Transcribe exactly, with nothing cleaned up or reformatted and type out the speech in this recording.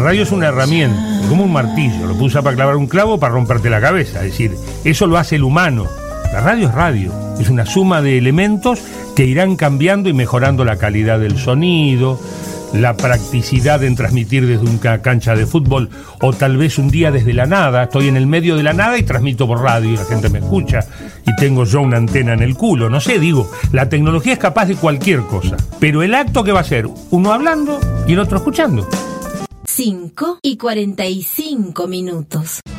radio es una herramienta, es como un martillo, lo puedes usar para clavar un clavo o para romperte la cabeza, es decir, eso lo hace el humano. La radio es radio, es una suma de elementos que irán cambiando y mejorando la calidad del sonido, la practicidad en transmitir desde una cancha de fútbol, o tal vez un día desde la nada, estoy en el medio de la nada y transmito por radio y la gente me escucha y tengo yo una antena en el culo, no sé, digo, la tecnología es capaz de cualquier cosa, pero el acto que va a ser, uno hablando y el otro escuchando. cinco y cuarenta y cinco minutos.